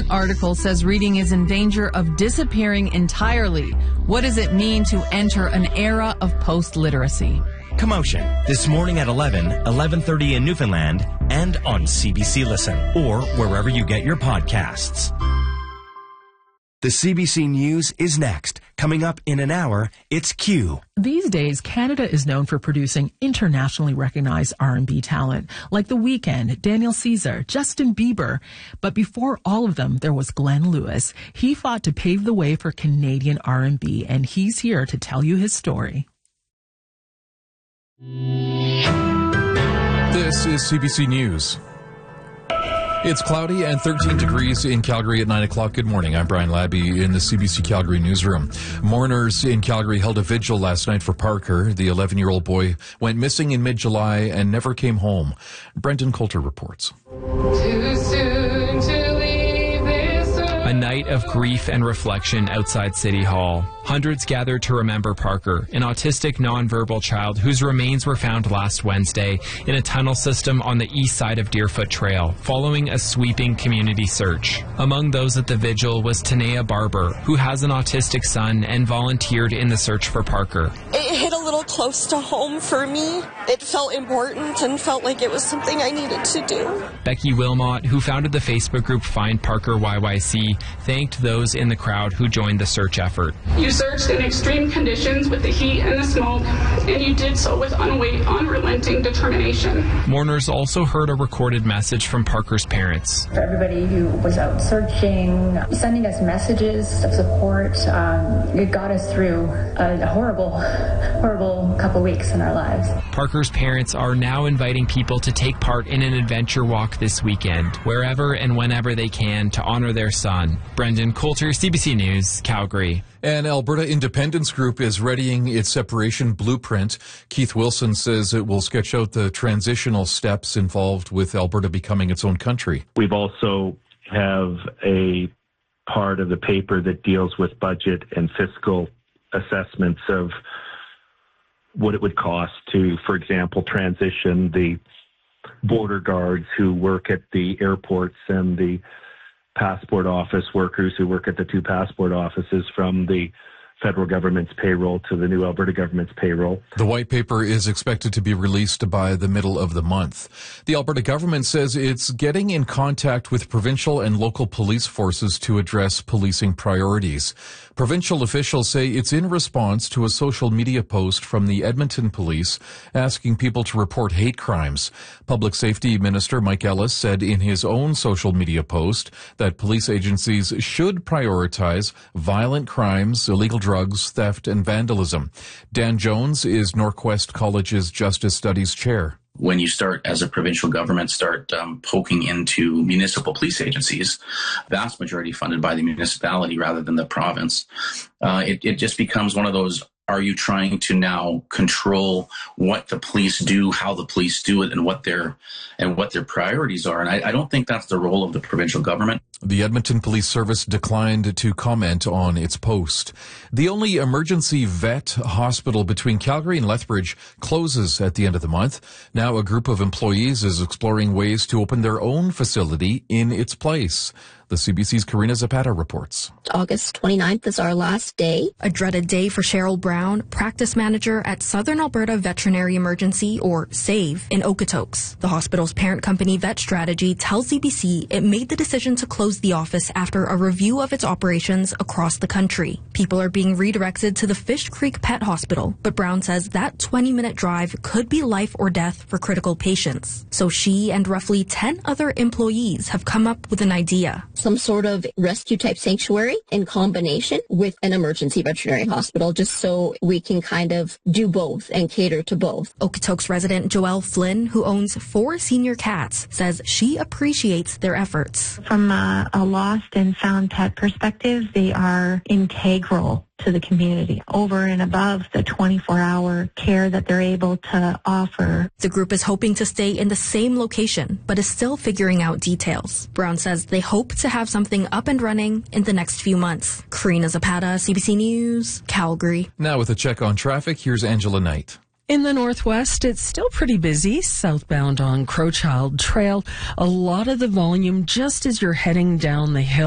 article says reading is in danger of disappearing entirely. What does it mean to enter an era of post-literacy? Commotion, this morning at 11:30 in Newfoundland, and on CBC Listen, or wherever you get your podcasts. The CBC News is next. Coming up in an hour, it's Q. These days, Canada is known for producing internationally recognized R&B talent, like The Weeknd, Daniel Caesar, Justin Bieber. But before all of them, there was Glenn Lewis. He fought to pave the way for Canadian R&B, and he's here to tell you his story. This is CBC News. It's cloudy and 13 degrees in Calgary at 9 o'clock. Good morning. I'm Brian Labby in the CBC Calgary newsroom. Mourners in Calgary held a vigil last night for Parker. The 11-year-old boy went missing in mid-July and never came home. Brendan Coulter reports. Too soon to leave this earth. A night of grief and reflection outside City Hall. Hundreds gathered to remember Parker, an autistic nonverbal child whose remains were found last Wednesday in a tunnel system on the east side of Deerfoot Trail, following a sweeping community search. Among those at the vigil was Tanea Barber, who has an autistic son and volunteered in the search for Parker. It hit a little close to home for me. It felt important and felt like it was something I needed to do. Becky Wilmot, who founded the Facebook group Find Parker YYC, thanked those in the crowd who joined the search effort. You searched in extreme conditions with the heat and the smoke, and you did so with unrelenting determination. Mourners also heard a recorded message from Parker's parents. For everybody who was out searching, sending us messages of support, it got us through a horrible couple weeks in our lives. Parker's parents are now inviting people to take part in an adventure walk this weekend, wherever and whenever they can, to honor their son. Brendan Coulter, CBC News, Calgary. An Alberta Independence Group is readying its separation blueprint. Keith Wilson says it will sketch out the transitional steps involved with Alberta becoming its own country. We've also have a part of the paper that deals with budget and fiscal assessments of what it would cost to, for example, transition the border guards who work at the airports and the passport office workers who work at the two passport offices from the federal government's payroll to the new Alberta government's payroll. The white paper is expected to be released by the middle of the month. The Alberta government says it's getting in contact with provincial and local police forces to address policing priorities. Provincial officials say it's in response to a social media post from the Edmonton Police asking people to report hate crimes. Public Safety Minister Mike Ellis said in his own social media post that police agencies should prioritize violent crimes, illegal drugs, theft, and vandalism. Dan Jones is Norquest College's Justice Studies Chair. When you start, as a provincial government, poking into municipal police agencies, vast majority funded by the municipality rather than the province, it just becomes one of those, are you trying to now control what the police do, how the police do it, and what their priorities are? And I don't think that's the role of the provincial government. The Edmonton Police Service declined to comment on its post. The only emergency vet hospital between Calgary and Lethbridge closes at the end of the month. Now a group of employees is exploring ways to open their own facility in its place. The CBC's Karina Zapata reports. August 29th is our last day. A dreaded day for Cheryl Brown, practice manager at Southern Alberta Veterinary Emergency, or SAVE, in Okotoks. The hospital's parent company, Vet Strategy, tells CBC it made the decision to close the office after a review of its operations across the country. People are being redirected to the Fish Creek Pet Hospital, but Brown says that 20-minute drive could be life or death for critical patients. So she and roughly 10 other employees have come up with an idea. Some sort of rescue type sanctuary in combination with an emergency veterinary hospital, just so we can kind of do both and cater to both. Okotoks resident Joelle Flynn, who owns 4 senior cats, says she appreciates their efforts. From a lost and found pet perspective, they are integral to the community, over and above the 24-hour care that they're able to offer. The group is hoping to stay in the same location, but is still figuring out details. Brown says they hope to have something up and running in the next few months. Karina Zapata, CBC News, Calgary. Now with a check on traffic, here's Angela Knight. In the northwest, it's still pretty busy, southbound on Crowchild Trail. A lot of the volume just as you're heading down the hill.